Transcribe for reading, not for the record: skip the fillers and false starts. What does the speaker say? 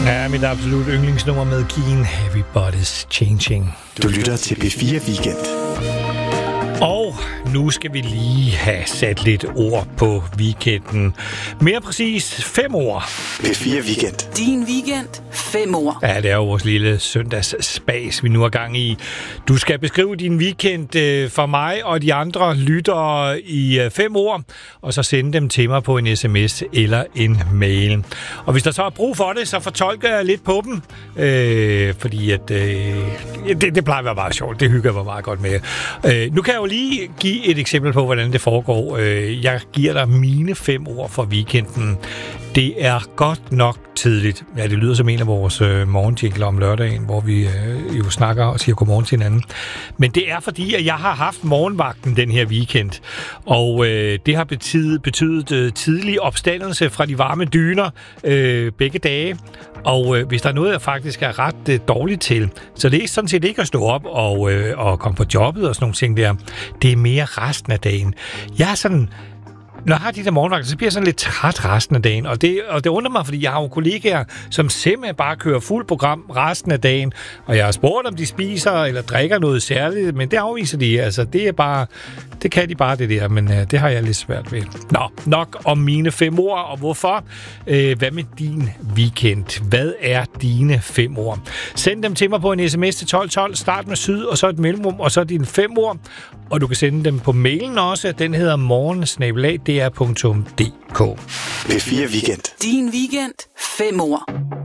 Ja, mit absolut yndlingsnummer med Keen, Everybody's Changing. Du lytter til P4 Weekend. Og nu skal vi lige have sat lidt ord på weekenden. Mere præcis 5 ord. P4 Weekend. Din weekend, 5 ord. Ja, det er jo vores lille søndagsspas, vi nu er gang i. Du skal beskrive din weekend for mig og de andre lyttere i 5 ord, og så sende dem til mig på en sms eller en mail. Og hvis der så er brug for det, så fortolker jeg lidt på dem, fordi at, det plejer at være meget sjovt. Det hygger jeg mig meget godt med. Nu kan jeg jo lige give et eksempel på, hvordan det foregår. Jeg giver dig mine 5 ord for weekenden. Det er godt nok tidligt. Ja, det lyder som en af vores morgenjingler om lørdagen, hvor vi jo snakker og siger godmorgen til hinanden. Men det er fordi, at jeg har haft morgenvagten den her weekend. Og det har betydet tidlig opstandelse fra de varme dyner begge dage. Og hvis der er noget, jeg faktisk er ret dårligt til, så det er sådan set ikke at stå op og komme på jobbet og sådan nogle ting der. Det er mere resten af dagen. Jeg er sådan... Når jeg har de der morgenvagter, så bliver jeg sådan lidt træt resten af dagen. Og det undrer mig, fordi jeg har jo kollegaer, som simpelthen bare kører fuld program resten af dagen. Og jeg har spurgt, om de spiser eller drikker noget særligt, men det afviser de. Altså, det er bare... Det kan de bare, det der, men det har jeg lidt svært ved. Nå, nok om mine 5 ord, og hvorfor? Hvad med din weekend? Hvad er dine 5 ord? Send dem til mig på en sms til 1212. Start med syd, og så et mellemrum, og så dine 5 ord. Og du kan sende dem på mailen også. Den hedder morgen@dr.dk. P4 Weekend. Din weekend, 5 ord.